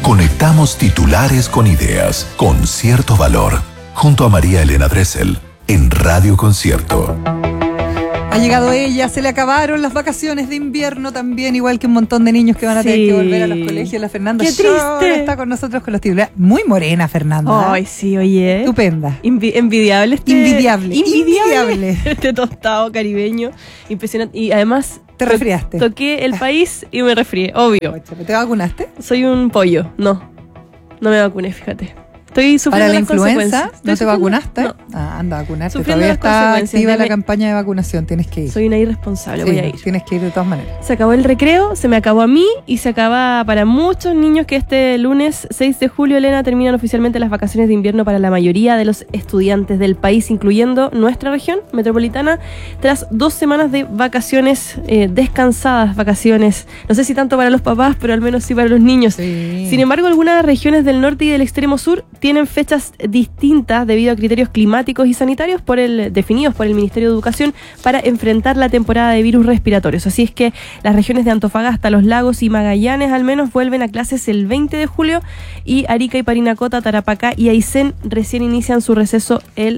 Conectamos titulares con ideas, con cierto valor. Junto a María Elena Dressel, en Radio Concierto. Ha llegado ella, se le acabaron las vacaciones de invierno también, igual que un montón de niños que van a tener que volver a los colegios. La Fernanda ¡Qué triste! está con nosotros con los titulares. Muy morena, Fernanda. Ay, sí, oye. Estupenda. Envidiable Envidiable. Este tostado caribeño. Impresionante. Y además... ¿Te resfriaste? Toqué el país y me resfrié, obvio. ¿Te vacunaste? Soy un pollo. No me vacuné, fíjate. Estoy sufriendo ¿Para la las influenza? consecuencias. ¿No te vacunaste? No. Anda a vacunarte. Sufriendo Todavía las está consecuencias activa de la mi- campaña de vacunación. Tienes que ir. Soy una irresponsable, Sí, voy a ir. Tienes que ir de todas maneras. Se acabó el recreo, se me acabó a mí y se acaba para muchos niños que este lunes 6 de julio, Elena, terminan oficialmente las vacaciones de invierno para la mayoría de los estudiantes del país, incluyendo nuestra región metropolitana, tras 2 semanas de vacaciones, descansadas vacaciones. No sé si tanto para los papás, pero al menos sí para los niños. Sí. Sin embargo, algunas regiones del norte y del extremo sur tienen fechas distintas debido a criterios climáticos y sanitarios definidos por el Ministerio de Educación para enfrentar la temporada de virus respiratorios. Así es que las regiones de Antofagasta, Los Lagos y Magallanes al menos vuelven a clases el 20 de julio y Arica y Parinacota, Tarapacá y Aysén recién iniciaron su receso el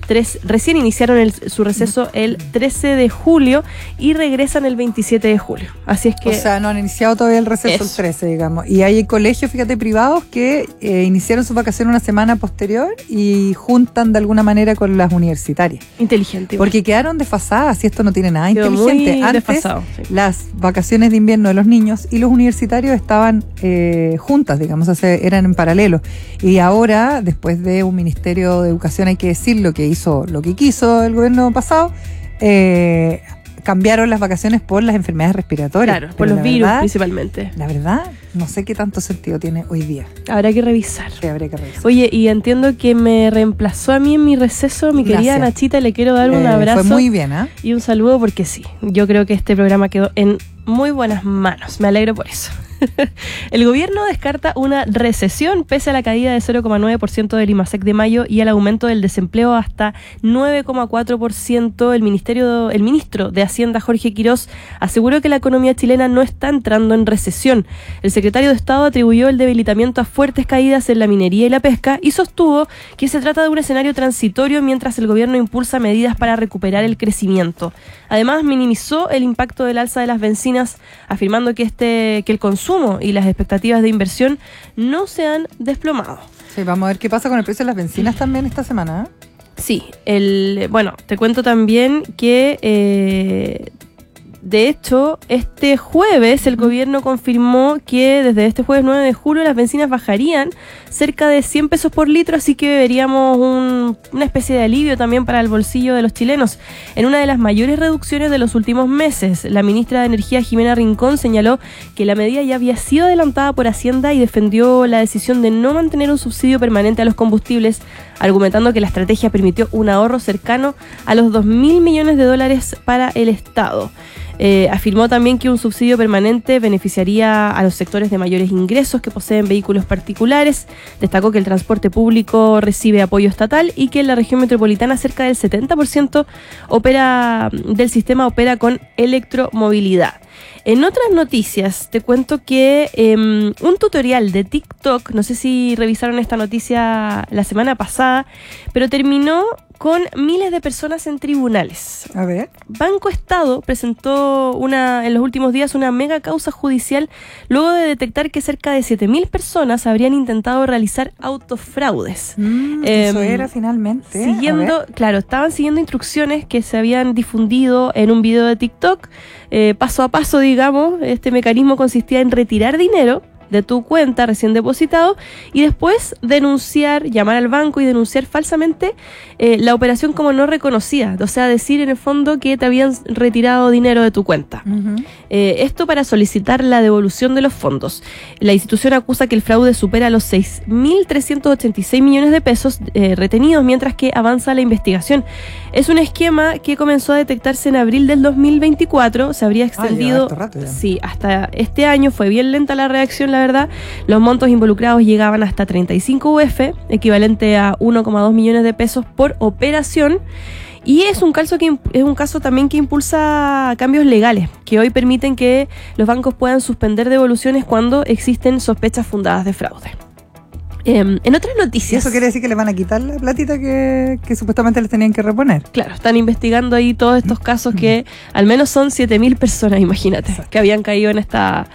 13 de julio y regresan el 27 de julio. Así es que... O sea, no han iniciado todavía el receso el 13, digamos. Y hay colegios, fíjate, privados que iniciaron su vacación una semana posterior y juntan de alguna manera con las universitarias. Inteligente. Porque quedaron desfasadas y esto no tiene nada Quedó inteligente. muy Antes, desfasado, sí. las vacaciones de invierno de los niños y los universitarios estaban juntas, digamos, o sea, eran en paralelo. Y ahora, después de un Ministerio de Educación, hay que decirlo, que hizo lo que quiso el gobierno pasado, cambiaron las vacaciones por las enfermedades respiratorias. Claro, por los virus principalmente. La verdad, no sé qué tanto sentido tiene hoy día. Habrá que revisar. Sí, habría que revisar. Oye, y entiendo que me reemplazó a mí en mi receso mi querida Gracias. Nachita, le quiero dar un abrazo. Fue muy bien, ¿eh? Y un saludo porque sí, yo creo que este programa quedó en muy buenas manos, me alegro por eso. El gobierno descarta una recesión pese a la caída de 0,9% del IMASEC de mayo y al aumento del desempleo hasta 9,4%. El ministro de Hacienda, Jorge Quirós, aseguró que la economía chilena no está entrando en recesión. El secretario de Estado atribuyó el debilitamiento a fuertes caídas en la minería y la pesca y sostuvo que se trata de un escenario transitorio mientras el gobierno impulsa medidas para recuperar el crecimiento. Además, minimizó el impacto del alza de las bencinas, afirmando que el consumo y las expectativas de inversión no se han desplomado. Sí, vamos a ver qué pasa con el precio de las bencinas también esta semana, ¿eh? Sí, bueno, te cuento también que de hecho, este jueves el gobierno confirmó que desde este jueves 9 de julio las bencinas bajarían cerca de 100 pesos por litro, así que veríamos una especie de alivio también para el bolsillo de los chilenos. En una de las mayores reducciones de los últimos meses, la ministra de Energía, Jimena Rincón, señaló que la medida ya había sido adelantada por Hacienda y defendió la decisión de no mantener un subsidio permanente a los combustibles, argumentando que la estrategia permitió un ahorro cercano a los $2.000 millones para el Estado. Afirmó también que un subsidio permanente beneficiaría a los sectores de mayores ingresos que poseen vehículos particulares. Destacó que el transporte público recibe apoyo estatal y que en la región metropolitana cerca del 70% del sistema opera con electromovilidad. En otras noticias, te cuento que un tutorial de TikTok, no sé si revisaron esta noticia la semana pasada, pero terminó con miles de personas en tribunales. A ver. Banco Estado presentó en los últimos días una mega causa judicial luego de detectar que cerca de 7.000 personas habrían intentado realizar autofraudes. Eso era finalmente. Estaban siguiendo instrucciones que se habían difundido en un video de TikTok. Paso a paso, digamos, este mecanismo consistía en retirar dinero de tu cuenta recién depositado y después llamar al banco y denunciar falsamente la operación como no reconocida, o sea, decir en el fondo que te habían retirado dinero de tu cuenta. Uh-huh. Esto para solicitar la devolución de los fondos. La institución acusa que el fraude supera los 6.386 millones de pesos retenidos mientras que avanza la investigación. Es un esquema que comenzó a detectarse en abril del 2024, se habría extendido hasta este año. Fue bien lenta la reacción, la verdad. Los montos involucrados llegaban hasta 35 UF, equivalente a 1,2 millones de pesos por operación. Y es un caso también que impulsa cambios legales, que hoy permiten que los bancos puedan suspender devoluciones cuando existen sospechas fundadas de fraude. En otras noticias... ¿Eso quiere decir que le van a quitar la platita que supuestamente les tenían que reponer? Claro, están investigando ahí todos estos casos que al menos son 7.000 personas, imagínate, que habían caído en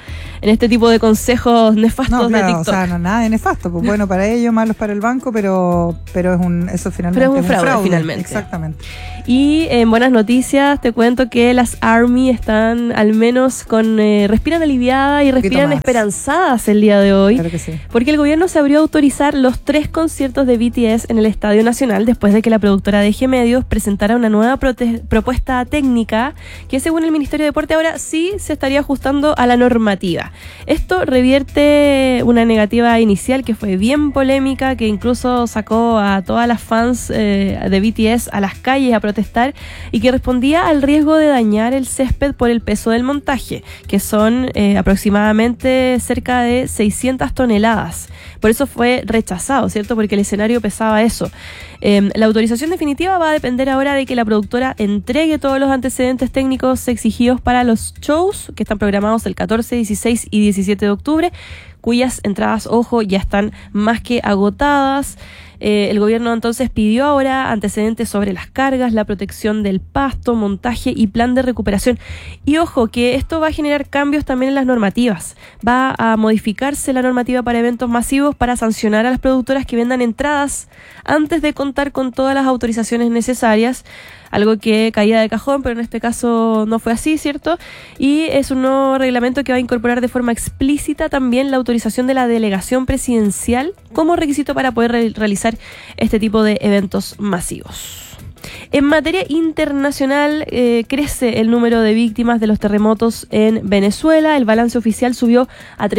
este tipo de consejos nefastos de TikTok. O sea, no, nada de nefasto, pues bueno para ellos, malos para el banco, pero eso finalmente es un fraude finalmente. Exactamente. Y en buenas noticias te cuento que las ARMY están al menos respiran aliviadas y respiran esperanzadas el día de hoy. Claro que sí. Porque el gobierno se abrió a autorizar los 3 conciertos de BTS en el Estadio Nacional después de que la productora de G Medios presentara una nueva propuesta técnica que, según el Ministerio de Deporte, ahora sí se estaría ajustando a la normativa. Esto revierte una negativa inicial que fue bien polémica, que incluso sacó a todas las fans de BTS a las calles a protestar y que respondía al riesgo de dañar el césped por el peso del montaje, que son aproximadamente cerca de 600 toneladas. Por eso fue rechazado, ¿cierto? Porque el escenario pesaba eso. La autorización definitiva va a depender ahora de que la productora entregue todos los antecedentes técnicos exigidos para los shows que están programados el 14, 16 y 17 de octubre, cuyas entradas, ojo, ya están más que agotadas. El gobierno entonces pidió ahora antecedentes sobre las cargas, la protección del pasto, montaje y plan de recuperación. Y ojo, que esto va a generar cambios también en las normativas. Va a modificarse la normativa para eventos masivos para sancionar a las productoras que vendan entradas antes de contar con todas las autorizaciones necesarias. Algo que caía de cajón, pero en este caso no fue así, ¿cierto? Y es un nuevo reglamento que va a incorporar de forma explícita también la autorización de la delegación presidencial como requisito para poder realizar este tipo de eventos masivos. En materia internacional, crece el número de víctimas de los terremotos en Venezuela. El balance oficial subió a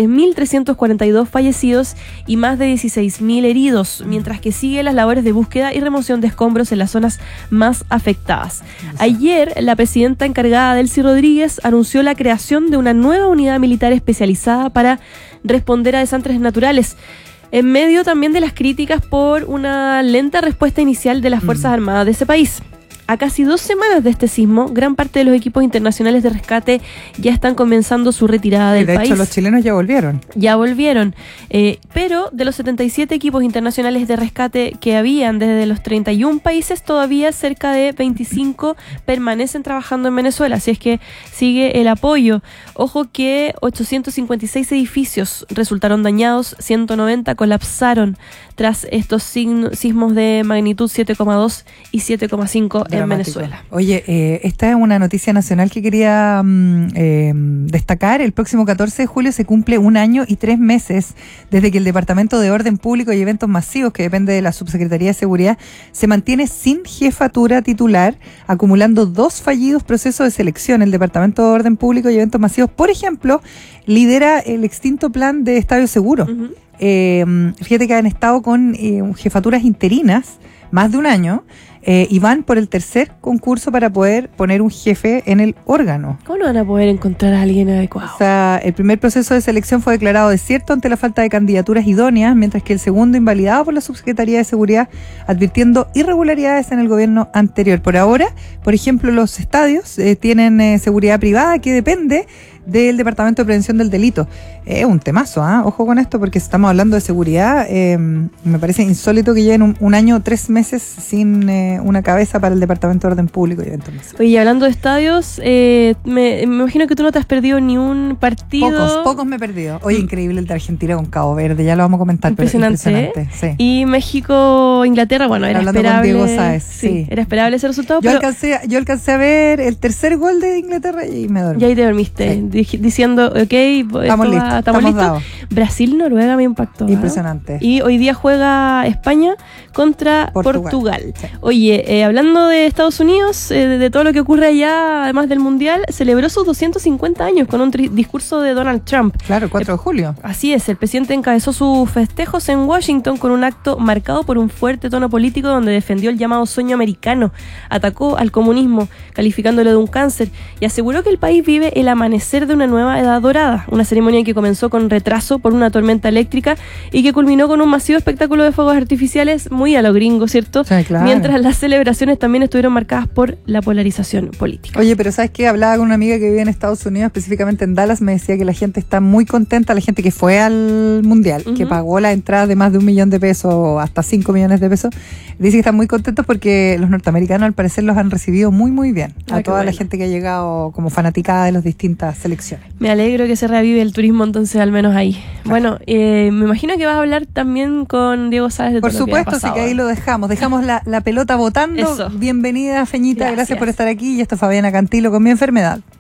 3.342 fallecidos y más de 16.000 heridos, mientras que siguen las labores de búsqueda y remoción de escombros en las zonas más afectadas. Ayer, la presidenta encargada, Delcy Rodríguez, anunció la creación de una nueva unidad militar especializada para responder a desastres naturales, en medio también de las críticas por una lenta respuesta inicial de las Fuerzas Armadas de ese país. A casi 2 semanas de este sismo, gran parte de los equipos internacionales de rescate ya están comenzando su retirada del país. De hecho, los chilenos ya volvieron. Pero de los 77 equipos internacionales de rescate que habían desde los 31 países, todavía cerca de 25 permanecen trabajando en Venezuela, así es que sigue el apoyo. Ojo que 856 edificios resultaron dañados, 190 colapsaron tras estos sismos de magnitud 7,2 y 7,5 en Venezuela. Oye, esta es una noticia nacional que quería destacar. El próximo 14 de julio se cumple 1 año y 3 meses desde que el Departamento de Orden Público y Eventos Masivos, que depende de la Subsecretaría de Seguridad, se mantiene sin jefatura titular, acumulando 2 fallidos procesos de selección. El Departamento de Orden Público y Eventos Masivos, por ejemplo, lidera el extinto plan de Estadio Seguro. Fíjate que han estado con jefaturas interinas más de 1 año y van por el 3er concurso para poder poner un jefe en el órgano. ¿Cómo no van a poder encontrar a alguien adecuado? O sea, el primer proceso de selección fue declarado desierto ante la falta de candidaturas idóneas, mientras que el segundo invalidado por la Subsecretaría de Seguridad, advirtiendo irregularidades en el gobierno anterior. Por ahora, por ejemplo, los estadios tienen seguridad privada que depende del Departamento de Prevención del Delito. Es un temazo, ojo con esto, porque estamos hablando de seguridad. Me parece insólito que lleven 1 año, 3 meses sin una cabeza para el Departamento de Orden Público y Eventos Masivos. Oye, hablando de estadios, me imagino que tú no te has perdido ni un partido. Pocos me he perdido. Oye, increíble el de Argentina con Cabo Verde, ya lo vamos a comentar. Impresionante, sí. Y México, Inglaterra, bueno, era hablando esperable. Con Diego Sáez, sí. Era esperable ese resultado. Yo alcancé a ver el 3er gol de Inglaterra y me dormí. Y ahí te dormiste, diciendo, ok, estamos listos. Brasil-Noruega me impactó. Impresionante. Y hoy día juega España contra Portugal. Sí. Oye, hablando de Estados Unidos, de todo lo que ocurre allá, además del Mundial, celebró sus 250 años con un discurso de Donald Trump. Claro, el 4 de julio. Así es, el presidente encabezó sus festejos en Washington con un acto marcado por un fuerte tono político donde defendió el llamado sueño americano, atacó al comunismo, calificándolo de un cáncer y aseguró que el país vive el amanecer de una nueva edad dorada, una ceremonia que comenzó con retraso por una tormenta eléctrica y que culminó con un masivo espectáculo de fuegos artificiales muy a lo gringo, ¿cierto? Sí, claro. Mientras las celebraciones también estuvieron marcadas por la polarización política. Oye, pero ¿sabes qué? Hablaba con una amiga que vive en Estados Unidos, específicamente en Dallas, me decía que la gente está muy contenta, la gente que fue al Mundial, que pagó la entrada de más de $1 millón o hasta 5 millones de pesos, dice que están muy contentos porque los norteamericanos al parecer los han recibido muy muy bien, a toda la gente que ha llegado como fanaticada de las distintas selecciones. Me alegro que se reavive el turismo entonces al menos ahí. Claro. Bueno, me imagino que vas a hablar también con Diego Sáez de Por todo supuesto, lo que ha pasado. sí, que ahí lo dejamos la pelota botando. Eso. Bienvenida, Feñita, gracias por estar aquí, y esto es Fabiana Cantilo con Mi Enfermedad.